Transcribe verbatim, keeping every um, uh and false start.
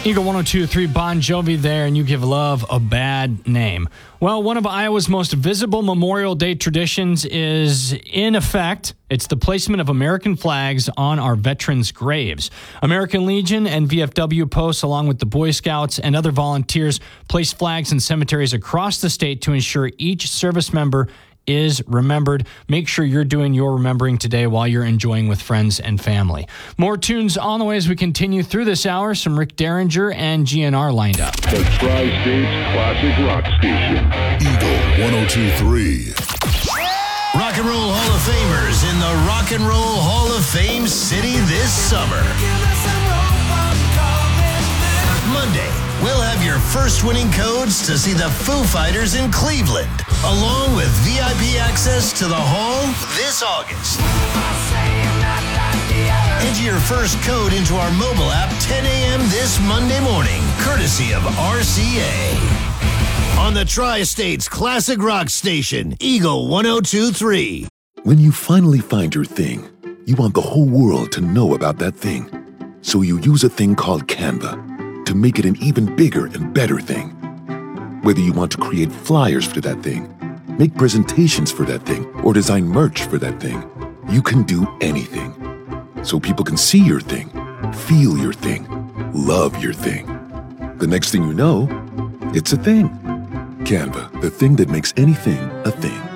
Eagle one oh two point three Bon Jovi there, and you give love a bad name. Well, one of Iowa's most visible Memorial Day traditions is in effect. It's the placement of American flags on our veterans' graves. American Legion and V F W posts, along with the Boy Scouts and other volunteers, place flags in cemeteries across the state to ensure each service member is remembered. Make sure you're doing your remembering today while you're enjoying with friends and family. More tunes on the way as we continue through this hour. Some Rick Derringer and G N R lined up. The Tri-State's classic rock station. Eagle one oh two point three. Rock and Roll Hall of Famers in the Rock and Roll Hall of Fame city this summer. Monday, we'll have your first winning codes to see the Foo Fighters in Cleveland, along with V I P access to the hall this August. Enter your first code into our mobile app ten a.m. this Monday morning, courtesy of R C A. On the Tri-State's classic rock station, Eagle one oh two point three. When you finally find your thing, you want the whole world to know about that thing. So you use a thing called Canva to make it an even bigger and better thing. Whether you want to create flyers for that thing, make presentations for that thing, or design merch for that thing, you can do anything. So people can see your thing, feel your thing, love your thing. The next thing you know, it's a thing. Canva, the thing that makes anything a thing.